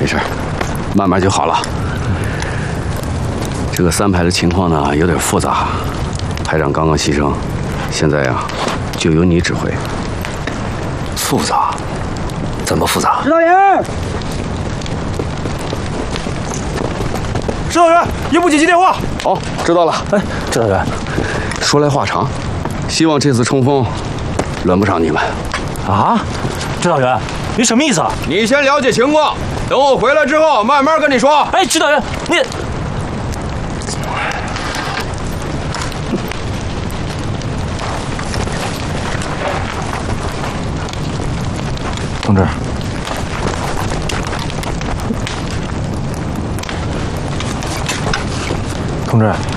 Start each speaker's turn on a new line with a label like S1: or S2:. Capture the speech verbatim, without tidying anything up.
S1: 没事，慢慢就好了。这个三排的情况呢有点复杂，排长刚刚牺牲，现在呀就由你指挥。
S2: 复杂？怎么复杂？
S3: 指导员，
S4: 指导员，营部紧急电话。
S1: 好，知道了。
S2: 哎，指导员，
S1: 说来话长，希望这次冲锋轮不上你们。
S2: 啊，指导员，你什么意思啊？
S5: 你先了解情况，等我回来之后慢慢跟你说。
S2: 哎，指导员，你。 同志，同志。